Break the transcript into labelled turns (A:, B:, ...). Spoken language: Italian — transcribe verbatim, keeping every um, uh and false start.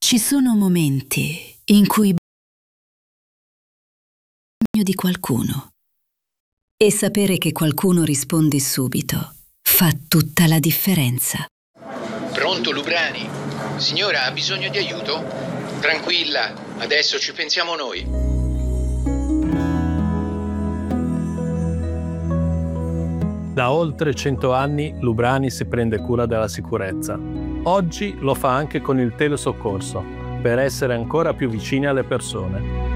A: Ci sono momenti in cui hai bisogno di qualcuno e sapere che qualcuno risponde subito fa tutta la differenza.
B: Pronto, Lubrani? Signora, ha bisogno di aiuto? Tranquilla, adesso ci pensiamo noi.
C: Da oltre cento anni Lubrani si prende cura della sicurezza. Oggi lo fa anche con il telesoccorso, per essere ancora più vicini alle persone.